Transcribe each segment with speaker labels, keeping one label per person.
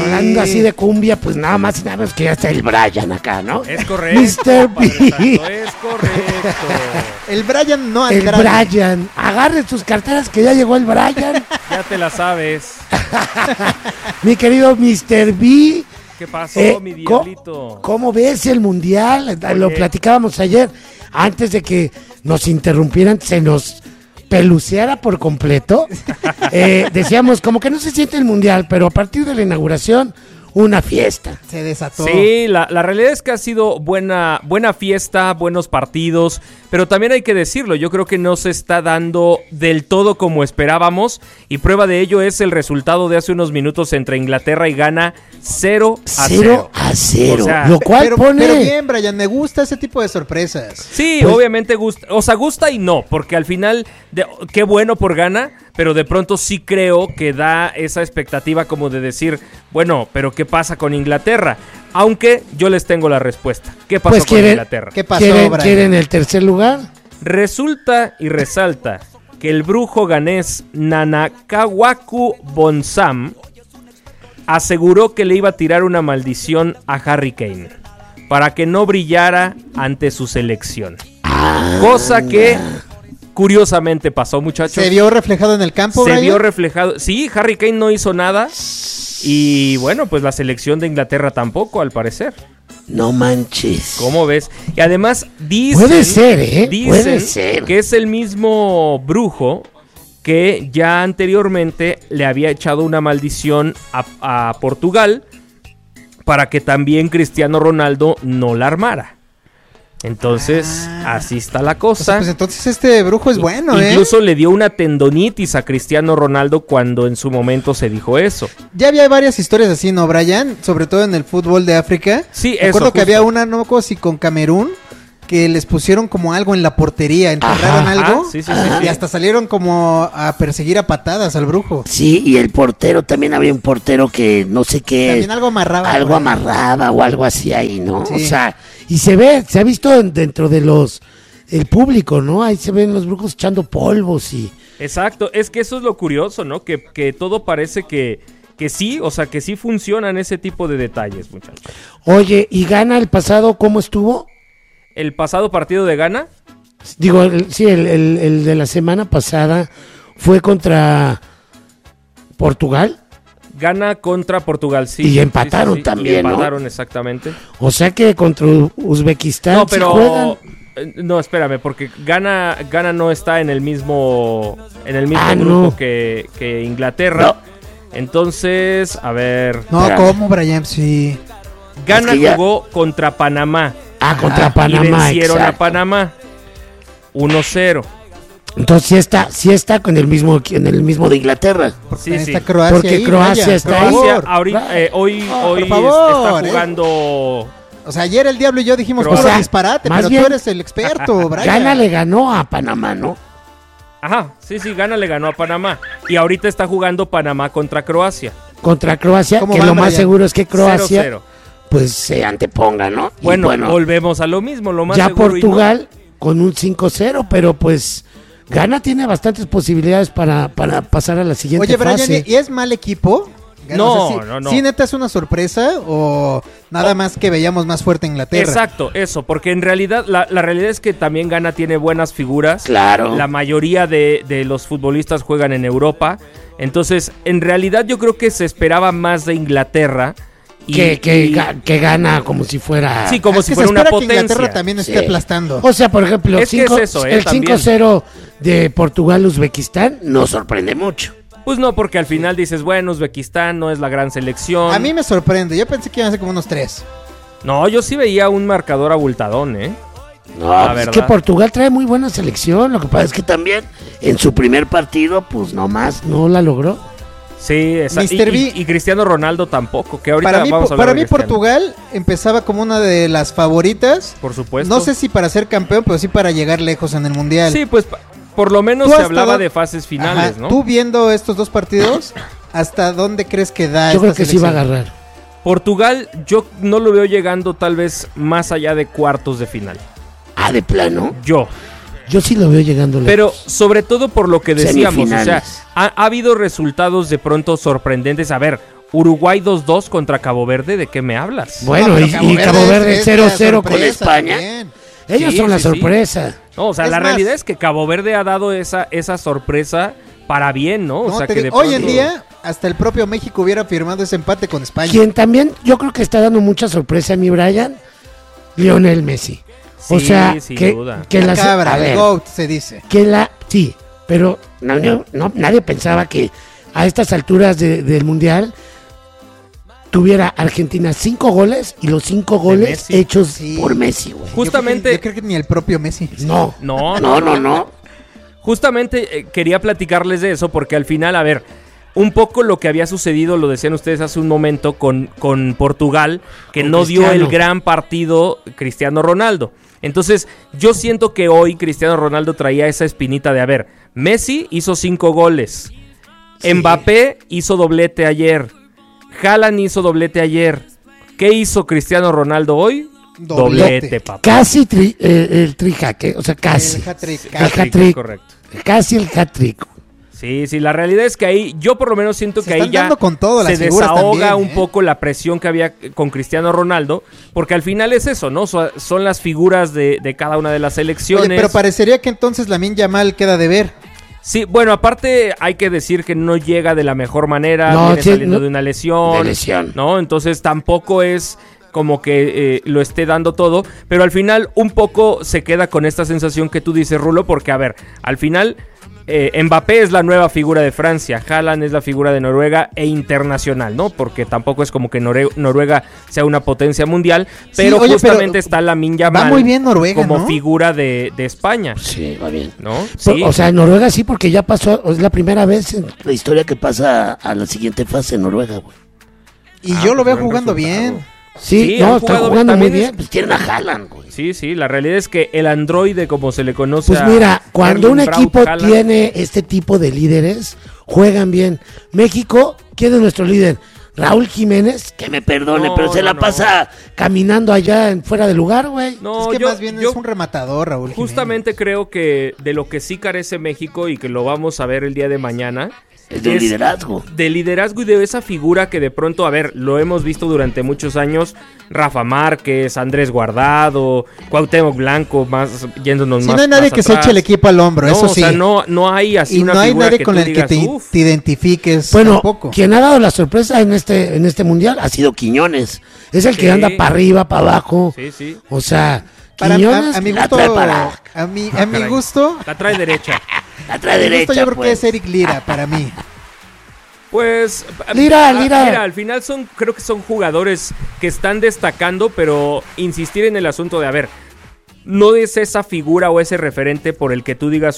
Speaker 1: hablando así de cumbia, pues nada más y nada menos que ya está el Brian acá, ¿no?
Speaker 2: Es correcto.
Speaker 1: Mr. B.
Speaker 2: Es correcto.
Speaker 3: El Brian no
Speaker 1: El
Speaker 3: Andrade.
Speaker 1: Brian. Agarren sus carteras que ya llegó el Brian.
Speaker 2: Ya te la sabes.
Speaker 1: Mi querido Mr. B.
Speaker 2: ¿Qué pasó, mi diablito?
Speaker 1: ¿Cómo ves el mundial? Lo platicábamos ayer. Antes de que nos interrumpieran, se nos peluceara por completo. Decíamos, como que no se siente el mundial, pero a partir de la inauguración, una fiesta.
Speaker 3: Se desató.
Speaker 2: Sí, la realidad es que ha sido buena fiesta, buenos partidos, pero también hay que decirlo, yo creo que no se está dando del todo como esperábamos, y prueba de ello es el resultado de hace unos minutos entre Inglaterra y Ghana, 0-0.
Speaker 1: 0-0.
Speaker 2: O sea,
Speaker 1: lo cual pone...
Speaker 3: Pero bien, Brian, me gusta ese tipo de sorpresas.
Speaker 2: Sí,
Speaker 1: pues,
Speaker 2: obviamente gusta, o sea, gusta y no, porque al final, qué bueno por Ghana, pero de pronto sí creo que da esa expectativa como de decir, bueno, pero ¿qué pasa con Inglaterra? Aunque yo les tengo la respuesta. ¿Qué pasó
Speaker 1: Pues
Speaker 2: con Inglaterra?
Speaker 3: ¿Qué pasó, Brian?
Speaker 1: ¿Quieren el tercer lugar?
Speaker 2: Resulta y resalta que el brujo ganés Nanakawaku Bonsam aseguró que le iba a tirar una maldición a Harry Kane para que no brillara ante su selección. Cosa que curiosamente pasó, muchachos.
Speaker 3: ¿Se vio reflejado en el campo, Brian?
Speaker 2: Se vio reflejado. Sí, Harry Kane no hizo nada. Y bueno, pues la selección de Inglaterra tampoco, al parecer.
Speaker 1: No manches.
Speaker 2: ¿Cómo ves? Y además dicen...
Speaker 1: Puede ser, ¿eh?
Speaker 2: Dicen
Speaker 1: Puede ser.
Speaker 2: que es el mismo brujo que ya anteriormente le había echado una maldición a Portugal para que también Cristiano Ronaldo no la armara. Entonces, así está la cosa.
Speaker 3: Pues entonces este brujo es bueno,
Speaker 2: Incluso le dio una tendonitis a Cristiano Ronaldo cuando en su momento se dijo eso.
Speaker 3: Ya había varias historias así, ¿no, Brian? Sobre todo en el fútbol de África.
Speaker 2: Sí,
Speaker 3: Recuerdo
Speaker 2: eso,
Speaker 3: que había una, no me acuerdo si con Camerún, que les pusieron como algo en la portería, enterraron algo,
Speaker 2: sí,
Speaker 3: y hasta salieron como a perseguir a patadas al brujo.
Speaker 1: Sí, y el portero, también había un portero que no sé qué.
Speaker 3: También algo amarraba.
Speaker 1: Algo amarraba o algo así ahí, ¿no?
Speaker 3: Sí.
Speaker 1: O sea, y se ha visto dentro de el público, ¿no? Ahí se ven los brujos echando polvos y...
Speaker 2: Exacto, es que eso es lo curioso, ¿no? Que todo parece que sí, o sea, que sí funcionan ese tipo de detalles, muchachos.
Speaker 1: Oye, ¿y Ghana el pasado cómo estuvo?
Speaker 2: El pasado partido de Ghana,
Speaker 1: Digo, el de la semana pasada fue contra Portugal.
Speaker 2: Ghana contra Portugal, sí.
Speaker 1: Y empataron también,
Speaker 2: y
Speaker 1: ¿no?
Speaker 2: empataron, exactamente.
Speaker 1: O sea que contra Uzbekistán
Speaker 2: No,
Speaker 1: sí
Speaker 2: pero...
Speaker 1: juegan.
Speaker 2: No, espérame, porque Ghana no está en el mismo grupo
Speaker 1: no.
Speaker 2: que Inglaterra.
Speaker 1: No.
Speaker 2: Entonces, a ver...
Speaker 3: No,
Speaker 1: Espérame.
Speaker 3: ¿cómo, Brian? Sí.
Speaker 2: Ghana
Speaker 1: Es que ya-
Speaker 2: jugó contra Panamá.
Speaker 1: Contra
Speaker 2: Y
Speaker 1: Panamá,
Speaker 2: vencieron
Speaker 1: exacto.
Speaker 2: a Panamá 1-0.
Speaker 1: Entonces sí está en el mismo de Inglaterra.
Speaker 2: Sí, sí.
Speaker 3: Está Croacia
Speaker 1: Porque
Speaker 3: ahí,
Speaker 1: Croacia
Speaker 3: Brian,
Speaker 1: está
Speaker 3: por
Speaker 1: ahí.
Speaker 3: favor.
Speaker 2: Ahorita, hoy
Speaker 3: por favor,
Speaker 2: está jugando...
Speaker 3: O sea, ayer el Diablo y yo dijimos
Speaker 2: Croacia.
Speaker 3: puro
Speaker 1: O sea,
Speaker 3: disparate,
Speaker 1: más
Speaker 3: pero
Speaker 1: bien-
Speaker 3: tú eres el experto, Brian.
Speaker 1: Ghana le ganó a Panamá, ¿no?
Speaker 2: Ajá, sí, Ghana le ganó a Panamá. Y ahorita está jugando Panamá contra Croacia.
Speaker 1: Contra Croacia,
Speaker 3: ¿Cómo
Speaker 1: que
Speaker 3: van,
Speaker 1: lo más
Speaker 3: Brian?
Speaker 1: seguro es que Croacia
Speaker 2: 0-0.
Speaker 1: pues se anteponga, ¿no? Y
Speaker 2: Bueno, volvemos a lo mismo, lo más
Speaker 1: ya
Speaker 2: seguro y no.
Speaker 1: Portugal con un 5-0, pero pues Ghana tiene bastantes posibilidades para pasar a la siguiente
Speaker 3: Oye, Brian,
Speaker 1: fase.
Speaker 3: ¿y es mal equipo?
Speaker 2: No,
Speaker 3: O sea,
Speaker 2: no.
Speaker 3: ¿Sí neta es una sorpresa o nada más que veíamos más fuerte a Inglaterra?
Speaker 2: Exacto, eso, porque en realidad la realidad es que también Ghana tiene buenas figuras.
Speaker 1: Claro.
Speaker 2: La mayoría de los futbolistas juegan en Europa. Entonces, en realidad yo creo que se esperaba más de Inglaterra.
Speaker 1: Que gana como si fuera...
Speaker 2: Sí, como
Speaker 3: Es
Speaker 2: si
Speaker 3: que
Speaker 2: fuera
Speaker 3: se
Speaker 2: una
Speaker 3: espera que
Speaker 2: potencia.
Speaker 3: Inglaterra también esté
Speaker 1: Sí.
Speaker 3: aplastando.
Speaker 1: O sea, por ejemplo,
Speaker 2: Es que es eso,
Speaker 1: el
Speaker 2: también.
Speaker 1: 5-0 de Portugal-Uzbekistán nos sorprende mucho.
Speaker 2: Pues no, porque al final dices, bueno, Uzbekistán no es la gran selección.
Speaker 3: A mí me sorprende, yo pensé que iban a ser como unos 3.
Speaker 2: No, yo sí veía un marcador abultadón, ¿eh?
Speaker 1: No,
Speaker 2: La
Speaker 1: pues es
Speaker 2: verdad.
Speaker 1: que Portugal trae muy buena selección. Lo que pasa es que también en su primer partido, pues nomás no la logró.
Speaker 2: Sí, exacto.
Speaker 3: Mr. B.
Speaker 2: Y Cristiano Ronaldo tampoco, que ahorita
Speaker 3: Para mí,
Speaker 2: vamos a hablar
Speaker 3: para
Speaker 2: de
Speaker 3: mí
Speaker 2: Cristiano.
Speaker 3: Portugal empezaba como una de las favoritas.
Speaker 2: Por supuesto.
Speaker 3: No sé si para ser campeón, pero sí para llegar lejos en el Mundial.
Speaker 2: Sí, pues por lo menos
Speaker 3: ¿Tú
Speaker 2: se
Speaker 3: hasta
Speaker 2: hablaba
Speaker 3: dónde-
Speaker 2: de fases finales,
Speaker 3: Ajá,
Speaker 2: ¿no?
Speaker 3: Tú viendo estos dos partidos, ¿hasta dónde crees que da
Speaker 1: Yo creo
Speaker 3: esta
Speaker 1: que sí va a
Speaker 3: selección?
Speaker 1: agarrar.
Speaker 2: Portugal, yo no lo veo llegando tal vez más allá de cuartos de final.
Speaker 1: De plano.
Speaker 2: Yo
Speaker 1: sí lo veo llegando lejos.
Speaker 2: Pero sobre todo por lo que decíamos, o sea,
Speaker 1: Semifinales.
Speaker 2: ha habido resultados de pronto sorprendentes. A ver, Uruguay 2-2 contra Cabo Verde, ¿de qué me hablas?
Speaker 1: Bueno,
Speaker 3: No,
Speaker 1: y
Speaker 3: pero
Speaker 1: Cabo Verde
Speaker 3: es la
Speaker 1: 0-0 con
Speaker 3: sorpresa
Speaker 1: España.
Speaker 3: también.
Speaker 1: Ellos
Speaker 2: Sí,
Speaker 1: son la
Speaker 2: sí, sí.
Speaker 1: sorpresa.
Speaker 2: No, o sea,
Speaker 3: Es
Speaker 2: la
Speaker 3: más-
Speaker 2: realidad es que Cabo Verde ha dado esa sorpresa para bien, ¿no? O
Speaker 3: No,
Speaker 2: sea,
Speaker 3: te
Speaker 2: que
Speaker 3: digo,
Speaker 2: de
Speaker 3: hoy en
Speaker 2: pronto-
Speaker 3: día, hasta el propio México hubiera firmado ese empate con España.
Speaker 1: Quien también yo creo que está dando mucha sorpresa a mi Brian, Lionel Messi. O
Speaker 2: Sí,
Speaker 1: sea,
Speaker 2: sin
Speaker 1: que,
Speaker 2: duda.
Speaker 1: que
Speaker 3: La
Speaker 1: la
Speaker 3: cabra,
Speaker 1: a ver,
Speaker 3: el GOAT se dice.
Speaker 1: sí, pero nadie pensaba que a estas alturas del Mundial tuviera Argentina 5 goles y los 5 goles
Speaker 2: Messi.
Speaker 1: hechos
Speaker 3: Sí.
Speaker 1: por Messi, güey.
Speaker 2: Justamente-
Speaker 3: Yo creo que ni el propio Messi.
Speaker 1: No,
Speaker 2: No. Justamente Quería platicarles de eso porque al final, a ver, un poco lo que había sucedido, lo decían ustedes hace un momento con Portugal, que
Speaker 1: Con
Speaker 2: no dio
Speaker 1: Cristiano.
Speaker 2: el gran partido Cristiano Ronaldo. Entonces, yo siento que hoy Cristiano Ronaldo traía esa espinita de, a ver, Messi hizo 5 goles, Mbappé hizo doblete ayer, Haaland hizo doblete ayer. ¿Qué hizo Cristiano Ronaldo hoy? Doblete, papá.
Speaker 1: casi el trijaque, o sea, casi.
Speaker 3: El hat-trick.
Speaker 1: El
Speaker 2: Hat-trick,
Speaker 1: hat-trick.
Speaker 2: correcto.
Speaker 1: Casi el hat-trick.
Speaker 2: Sí, la realidad es que ahí, yo por lo menos siento
Speaker 3: Se
Speaker 2: que ahí
Speaker 3: están
Speaker 2: ya
Speaker 3: dando con todo las
Speaker 2: se
Speaker 3: figuras
Speaker 2: desahoga
Speaker 3: también,
Speaker 2: un poco la presión que había con Cristiano Ronaldo, porque al final es eso, ¿no? Son las figuras de cada una de las selecciones.
Speaker 3: Oye, pero parecería que entonces Lamine Yamal queda de ver.
Speaker 2: Sí, bueno, aparte hay que decir que no llega de la mejor manera,
Speaker 1: No,
Speaker 2: viene
Speaker 1: sí,
Speaker 2: saliendo
Speaker 1: no,
Speaker 2: de una lesión,
Speaker 1: de lesión.
Speaker 2: ¿no? Entonces tampoco es como que lo esté dando todo, pero al final un poco se queda con esta sensación que tú dices, Rulo, porque a ver, al final Mbappé es la nueva figura de Francia, Haaland es la figura de Noruega e internacional, ¿no? Porque tampoco es como que Noruega sea una potencia mundial, pero
Speaker 3: oye,
Speaker 2: justamente
Speaker 3: pero
Speaker 2: está Lamine Yamal
Speaker 3: va muy bien Noruega,
Speaker 2: como
Speaker 3: ¿no?
Speaker 2: figura de España,
Speaker 1: Sí, va bien.
Speaker 2: ¿no?
Speaker 1: O sea, en Noruega sí, porque ya pasó, es la primera vez en la historia que pasa a la siguiente fase en Noruega, güey.
Speaker 3: Y
Speaker 2: Ah,
Speaker 3: yo lo
Speaker 2: pues
Speaker 3: veo
Speaker 2: buen
Speaker 3: jugando
Speaker 2: resultado.
Speaker 3: bien.
Speaker 1: Sí,
Speaker 2: Sí,
Speaker 1: no,
Speaker 2: han
Speaker 1: está
Speaker 2: jugado
Speaker 1: jugando muy
Speaker 2: también
Speaker 1: bien. Pues tienen a Haaland, güey.
Speaker 2: Sí, la realidad es que el androide, como se le conoce
Speaker 1: Pues
Speaker 2: a
Speaker 1: mira, cuando un
Speaker 2: Erling Braut
Speaker 1: equipo
Speaker 2: Haaland,
Speaker 1: tiene este tipo de líderes, juegan bien. México, ¿quién es nuestro líder? Raúl Jiménez, que me perdone,
Speaker 2: No,
Speaker 1: pero se la
Speaker 2: no.
Speaker 1: pasa caminando allá fuera de lugar, güey.
Speaker 2: No,
Speaker 3: es que
Speaker 2: yo-
Speaker 3: más bien
Speaker 2: yo
Speaker 3: es un rematador, Raúl.
Speaker 2: justamente creo que de lo que sí carece México y que lo vamos a ver el día de mañana
Speaker 1: Es de liderazgo.
Speaker 2: de liderazgo y de esa figura que de pronto, a ver, lo hemos visto durante muchos años, Rafa Márquez, Andrés Guardado, Cuauhtémoc Blanco, más yéndonos
Speaker 3: Si
Speaker 2: más
Speaker 3: no hay nadie
Speaker 2: más
Speaker 3: que se
Speaker 2: atrás.
Speaker 3: eche el equipo al hombro,
Speaker 2: No,
Speaker 3: eso
Speaker 2: o
Speaker 3: sí.
Speaker 2: sea, no hay así
Speaker 3: Y
Speaker 2: una
Speaker 3: no hay
Speaker 2: figura
Speaker 3: nadie
Speaker 2: que
Speaker 3: con
Speaker 2: tú
Speaker 3: el que
Speaker 2: digas,
Speaker 3: te,
Speaker 2: "Uf".
Speaker 3: te identifiques
Speaker 1: Bueno,
Speaker 3: tampoco.
Speaker 1: quien ha dado la sorpresa en este mundial ha sido Quiñones. Es el que
Speaker 2: Sí.
Speaker 1: anda para arriba, para abajo.
Speaker 2: Sí.
Speaker 1: O sea,
Speaker 3: Para,
Speaker 1: Quiñones
Speaker 3: a mi
Speaker 1: la
Speaker 3: gusto,
Speaker 1: trae para
Speaker 3: a mi
Speaker 2: Caray.
Speaker 3: gusto,
Speaker 2: La trae derecha.
Speaker 1: la trae
Speaker 3: a mi
Speaker 1: derecha,
Speaker 3: gusto yo creo
Speaker 1: pues.
Speaker 3: que es Eric Lira para mí.
Speaker 2: Pues
Speaker 1: Lira.
Speaker 2: Mira, al final creo que son jugadores que están destacando, pero insistir en el asunto de, a ver, no es esa figura o ese referente por el que tú digas,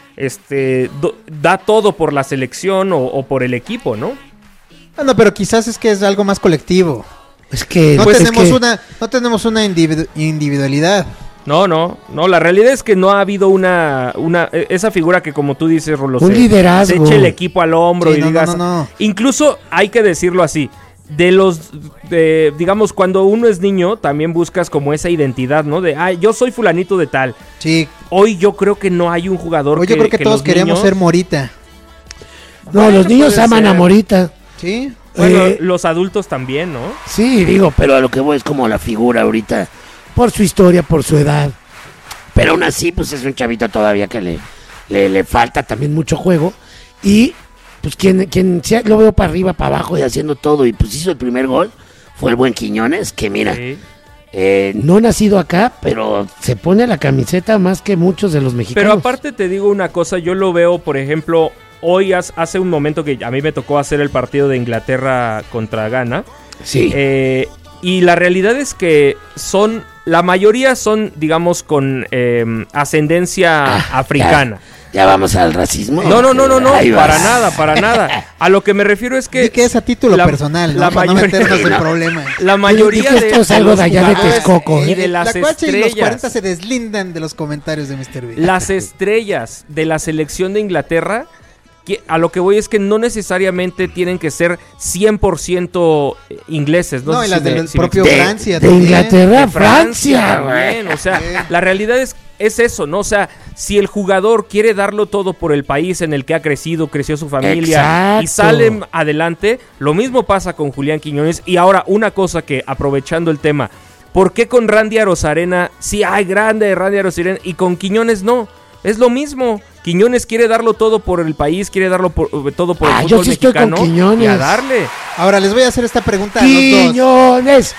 Speaker 2: da todo por la selección o por el equipo, ¿no?
Speaker 3: No, pero quizás es que es algo más colectivo.
Speaker 1: Es que
Speaker 3: No
Speaker 1: pues,
Speaker 3: tenemos
Speaker 1: es que-
Speaker 3: no tenemos una individualidad.
Speaker 2: No, la realidad es que no ha habido esa figura que, como tú dices, Rolo,
Speaker 1: Un liderazgo.
Speaker 2: se eche el equipo al hombro
Speaker 3: Sí,
Speaker 2: y
Speaker 3: no,
Speaker 2: digas,
Speaker 3: no.
Speaker 2: incluso hay que decirlo así, digamos, cuando uno es niño, también buscas como esa identidad, ¿no? De, yo soy fulanito de tal.
Speaker 3: Sí,
Speaker 2: Hoy yo creo que no hay un jugador
Speaker 3: hoy yo creo que todos
Speaker 2: los
Speaker 3: queremos
Speaker 2: niños-
Speaker 3: ser Morita.
Speaker 1: No,
Speaker 2: Bueno,
Speaker 1: los niños
Speaker 2: puede
Speaker 1: aman a
Speaker 2: ser.
Speaker 1: Morita.
Speaker 3: Sí.
Speaker 2: Bueno,
Speaker 1: Eh,
Speaker 2: los adultos también, ¿no?
Speaker 1: Sí, digo, pero a lo que voy es como la figura ahorita, por su historia, por su edad. Pero aún así, pues es un chavito todavía que le falta también mucho juego. Y pues quien sí lo veo para arriba, para abajo y haciendo todo, y pues hizo el primer gol, fue el buen Quiñones, que mira,
Speaker 2: Sí.
Speaker 1: no nacido acá, pero se pone la camiseta más que muchos de los mexicanos.
Speaker 2: Pero aparte te digo una cosa, yo lo veo, por ejemplo, hoy hace un momento que a mí me tocó hacer el partido de Inglaterra contra Ghana.
Speaker 1: Sí.
Speaker 2: Y la realidad es que la mayoría son, digamos, con ascendencia africana.
Speaker 1: Ya vamos al racismo.
Speaker 2: No,
Speaker 1: Ahí vas.
Speaker 2: para nada. A lo que me refiero es que...
Speaker 3: Di que es a título personal, ¿no?
Speaker 2: la
Speaker 3: Para no
Speaker 2: mayoría-
Speaker 3: meternos en
Speaker 1: No.
Speaker 3: problemas.
Speaker 2: La mayoría
Speaker 1: Di que esto es algo
Speaker 2: los
Speaker 1: de allá de
Speaker 2: jugadores
Speaker 1: Texcoco,
Speaker 2: y
Speaker 1: ¿eh?
Speaker 2: de las
Speaker 3: La cuacha y los 40
Speaker 2: estrellas,
Speaker 3: se deslindan de los comentarios de Mr. B.
Speaker 2: las estrellas de la selección de Inglaterra A lo que voy es que no necesariamente tienen que ser 100% ingleses.
Speaker 3: No, y las del
Speaker 2: si
Speaker 3: propio Francia.
Speaker 1: De
Speaker 3: también.
Speaker 1: Inglaterra a
Speaker 2: de
Speaker 1: Francia, güey.
Speaker 2: también. O sea, la realidad es eso, ¿no? O sea, si el jugador quiere darlo todo por el país en el que ha crecido, creció su familia
Speaker 1: Exacto.
Speaker 2: y sale adelante, lo mismo pasa con Julián Quiñones. Y ahora, una cosa que, aprovechando el tema, ¿por qué con Randy Arozarena sí hay grande Randy Arozarena y con Quiñones no? Es lo mismo. Quiñones quiere darlo todo por el país, quiere darlo todo por el fútbol
Speaker 1: yo sí estoy con
Speaker 2: mexicano
Speaker 1: Quiñones.
Speaker 2: y a darle.
Speaker 3: Ahora les voy a hacer esta pregunta a los dos.
Speaker 1: Quiñones.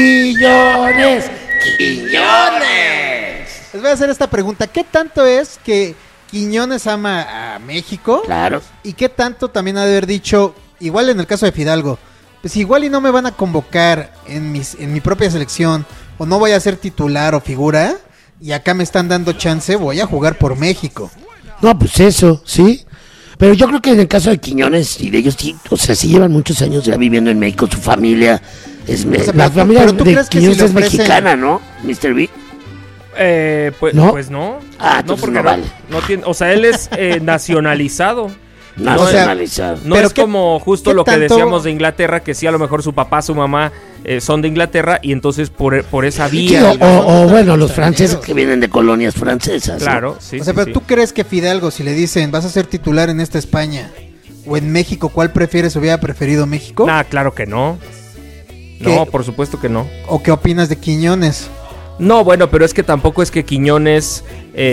Speaker 3: Les voy a hacer esta pregunta. ¿Qué tanto es que Quiñones ama a México?
Speaker 1: Claro.
Speaker 3: ¿Y qué tanto también ha de haber dicho, igual en el caso de Fidalgo, pues igual y no me van a convocar en mi propia selección, o no voy a ser titular o figura, y acá me están dando chance, voy a jugar por México?
Speaker 1: No, pues eso, sí. Pero yo creo que en el caso de Quiñones y de ellos, sí, o sea, sí llevan muchos años ya viviendo en México, su familia es
Speaker 3: sea,
Speaker 1: la familia
Speaker 3: pero ¿tú
Speaker 1: de
Speaker 3: crees que
Speaker 1: Quiñones
Speaker 3: si le
Speaker 1: es
Speaker 3: ofrecen-
Speaker 1: mexicana, ¿no? Mr. B.
Speaker 2: Pues
Speaker 1: ¿No?
Speaker 2: pues no.
Speaker 1: Ah,
Speaker 2: no,
Speaker 1: entonces
Speaker 2: porque
Speaker 1: no vale.
Speaker 2: no tiene, o sea, él es nacionalizado.
Speaker 1: Nacionalizado.
Speaker 2: No
Speaker 3: Pero
Speaker 2: es
Speaker 3: ¿qué-
Speaker 2: como justo
Speaker 3: qué
Speaker 2: lo que
Speaker 3: tanto-
Speaker 2: decíamos de Inglaterra, que sí, a lo mejor su papá, su mamá son de Inglaterra y entonces por esa
Speaker 1: Sí,
Speaker 2: vía.
Speaker 1: o bueno, los franceses que vienen de colonias francesas. ¿no?
Speaker 2: Claro, sí.
Speaker 3: O sea,
Speaker 2: sí,
Speaker 3: pero
Speaker 2: sí.
Speaker 3: ¿tú crees que Fidalgo, si le dicen, vas a ser titular en esta España, o en México, ¿cuál prefieres? ¿Hubiera preferido México?
Speaker 2: Nah, claro que no.
Speaker 3: ¿Qué?
Speaker 2: No, por supuesto que no.
Speaker 3: ¿O qué opinas de Quiñones?
Speaker 2: No, bueno, pero es que tampoco es que Quiñones...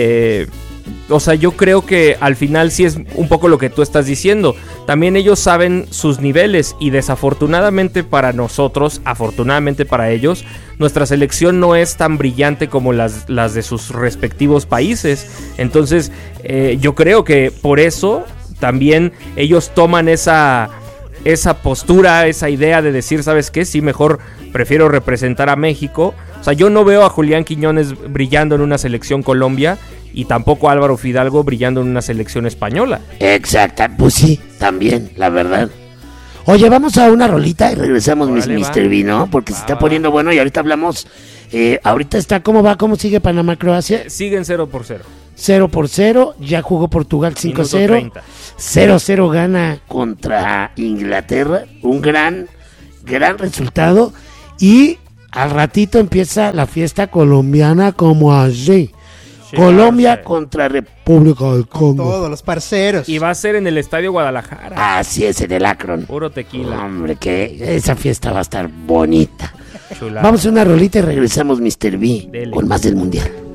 Speaker 2: o sea, yo creo que al final sí es un poco lo que tú estás diciendo. También ellos saben sus niveles y desafortunadamente para nosotros, afortunadamente para ellos, nuestra selección no es tan brillante como las de sus respectivos países. Entonces, yo creo que por eso también ellos toman esa postura, esa idea de decir, ¿sabes qué? Sí, mejor prefiero representar a México. O sea, yo no veo a Julián Quiñones brillando en una selección Colombia y tampoco a Álvaro Fidalgo brillando en una selección española.
Speaker 1: Exacto, pues sí, también, la verdad. Oye, vamos a una rolita y regresamos,
Speaker 2: Órale,
Speaker 1: mis
Speaker 2: va.
Speaker 1: Mr. B, ¿no? Porque se está poniendo bueno y ahorita hablamos. Ahorita está, ¿cómo va? ¿Cómo sigue Panamá-Croacia?
Speaker 2: Siguen 0-0.
Speaker 1: 0-0, ya jugó Portugal
Speaker 2: Minuto
Speaker 1: 5-0.
Speaker 2: 30.
Speaker 1: 0-0 gana contra Inglaterra, un gran resultado. Y al ratito empieza la fiesta colombiana como así.
Speaker 2: Sí,
Speaker 1: Colombia
Speaker 2: claro, sí.
Speaker 1: contra República del Congo.
Speaker 3: Todos los parceros.
Speaker 2: Y va a ser en el Estadio Guadalajara.
Speaker 1: Así es, en el Akron.
Speaker 2: Puro tequila.
Speaker 1: Hombre, que esa fiesta va a estar bonita.
Speaker 2: Chulada.
Speaker 1: Vamos a una rolita y regresamos, Mr. B,
Speaker 2: Dele.
Speaker 1: con más del Mundial.